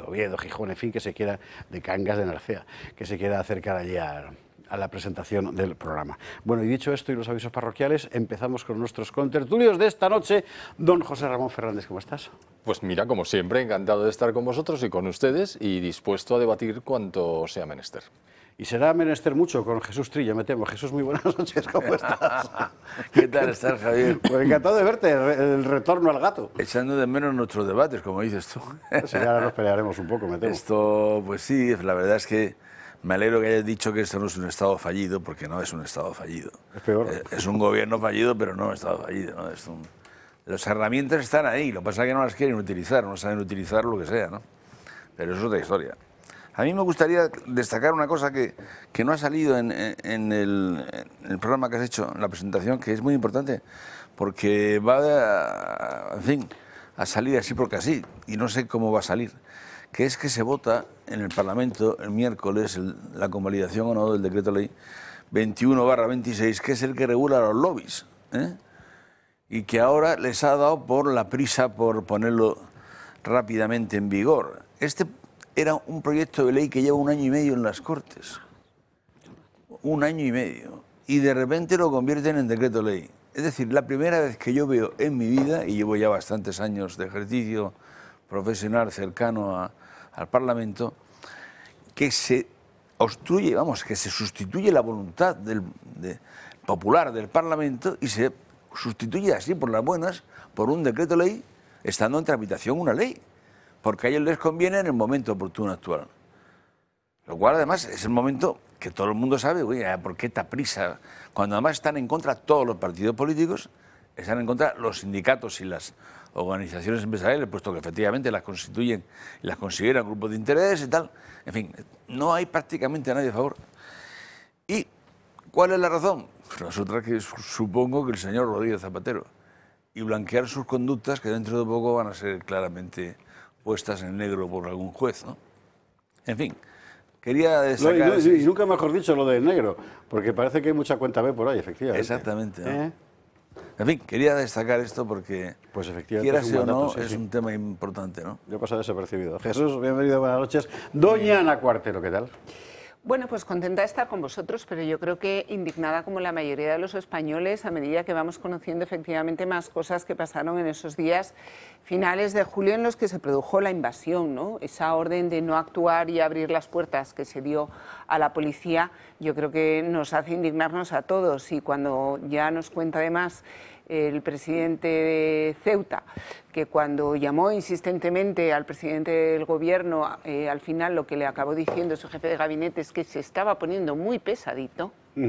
Oviedo, Gijón, en fin, que se quiera, de Cangas de Narcea, que se quiera acercar allí a la presentación del programa. Bueno, y dicho esto y los avisos parroquiales, empezamos con nuestros contertulios de esta noche. Don José Ramón Fernández, ¿cómo estás? Pues mira, como siempre, encantado de estar con vosotros y con ustedes y dispuesto a debatir cuanto sea menester. Y será menester mucho con Jesús Trillo, me temo. Jesús, muy buenas noches, ¿cómo estás? ¿Qué tal estás, Javier? Pues encantado de verte, el retorno al gato. Echando de menos nuestros debates, como dices tú. Sí, ahora nos pelearemos un poco, me temo. Esto, pues sí, la verdad es que me alegro que hayas dicho que esto no es un Estado fallido, porque no es un Estado fallido. Es peor. Es un gobierno fallido, pero no un Estado fallido, ¿no? Las herramientas están ahí, lo que pasa es que no las quieren utilizar, no saben utilizar lo que sea, ¿no? Pero eso es otra historia. A mí me gustaría destacar una cosa que no ha salido en el programa que has hecho, en la presentación, que es muy importante, porque va a salir así porque así, y no sé cómo va a salir, que es que se vota en el Parlamento el miércoles la convalidación o no del decreto ley 21/26, que es el que regula los lobbies, ¿eh? Y que ahora les ha dado por la prisa por ponerlo rápidamente en vigor. Este era un proyecto de ley que lleva 1 año y medio en las Cortes. 1 año y medio. Y de repente lo convierten en decreto ley. Es decir, la primera vez que yo veo en mi vida, y llevo ya bastantes años de ejercicio profesional cercano al Parlamento, que se obstruye, que se sustituye la voluntad popular del Parlamento y se sustituye así por las buenas por un decreto ley, estando en tramitación una ley, porque a ellos les conviene en el momento oportuno actual. Lo cual además es el momento que todo el mundo sabe, oye, ¿por qué esta prisa? Cuando además están en contra todos los partidos políticos, están en contra los sindicatos y las organizaciones empresariales, puesto que efectivamente las constituyen y las consideran grupos de interés y tal. En fin, no hay prácticamente a nadie a favor. ¿Y cuál es la razón? Resulta que supongo que el señor Rodríguez Zapatero, y blanquear sus conductas que dentro de poco van a ser claramente puestas en negro por algún juez, ¿no? En fin, quería destacar... Y nunca mejor dicho lo de negro, porque parece que hay mucha cuenta B por ahí, efectivamente. Exactamente, ¿no? En fin, quería destacar esto porque, pues efectivamente, quieras o no, sí, es un tema importante, ¿no? Yo he pasado desapercibido. Jesús, bienvenido, buenas noches. Doña Ana Cuartero, ¿qué tal? Bueno, pues contenta de estar con vosotros, pero yo creo que indignada como la mayoría de los españoles a medida que vamos conociendo efectivamente más cosas que pasaron en esos días finales de julio en los que se produjo la invasión, ¿no? Esa orden de no actuar y abrir las puertas que se dio a la policía, yo creo que nos hace indignarnos a todos, y cuando ya nos cuenta además el presidente de Ceuta, que cuando llamó insistentemente al presidente del gobierno, al final lo que le acabó diciendo su jefe de gabinete es que se estaba poniendo muy pesadito,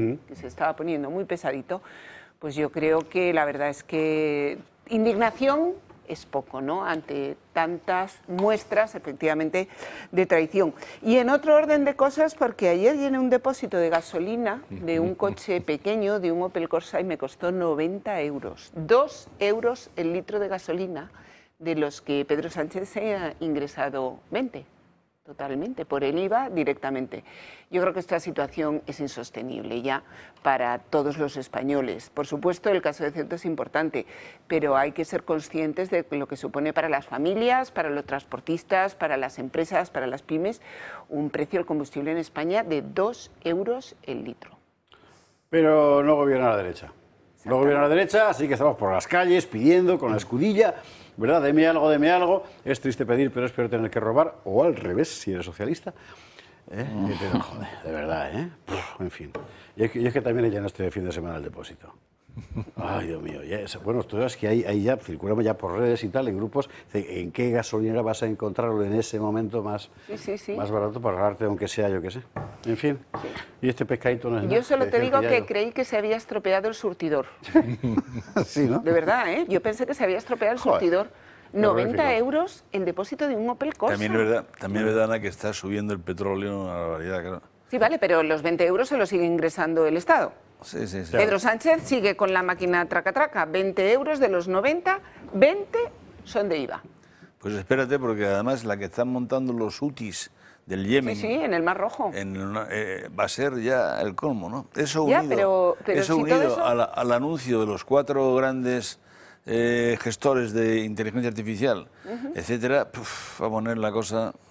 pues yo creo que la verdad es que indignación es poco, ¿no?, ante tantas muestras, efectivamente, de traición. Y en otro orden de cosas, porque ayer llené un depósito de gasolina de un coche pequeño, de un Opel Corsa, y me costó 90 euros. 2 euros el litro de gasolina, de los que Pedro Sánchez se ha ingresado 20. Totalmente, por el IVA directamente. Yo creo que esta situación es insostenible ya para todos los españoles. Por supuesto, el caso de Ceuta es importante, pero hay que ser conscientes de lo que supone para las familias, para los transportistas, para las empresas, para las pymes, un precio del combustible en España de 2 euros el litro. Pero no gobierna la derecha. No gobierna la derecha, así que estamos por las calles pidiendo con la escudilla, ¿verdad? Deme algo, deme algo. Es triste pedir, pero es peor tener que robar. O al revés, si eres socialista. Pero, joder, de verdad, ¿eh? En fin. Y es que también llenaste de fin de semana el depósito. Ay, Dios mío. Bueno, tú sabes que ahí ya circulamos ya por redes y tal, en grupos. ¿En qué gasolinera vas a encontrarlo en ese momento más barato para ahorrarte, aunque sea, yo qué sé? En fin. Sí. Y este pescadito no es nada. Yo solo te digo que creí que se había estropeado el surtidor. Sí, ¿no? De verdad, ¿eh? Yo pensé que se había estropeado el surtidor. 90 euros el depósito de un Opel Corsa. También es verdad, Ana, que está subiendo el petróleo a la barbaridad, claro. Sí, vale, pero los 20 euros se los sigue ingresando el Estado. Sí. Pedro Sánchez sigue con la máquina traca-traca. 20 euros de los 90, 20 son de IVA. Pues espérate, porque además la que están montando los hutis del Yemen... Sí, en el Mar Rojo. Va a ser ya el colmo, ¿no? Eso ya, unido, pero eso si unido todo eso... al anuncio de los 4 grandes gestores de inteligencia artificial, etcétera, va a poner la cosa...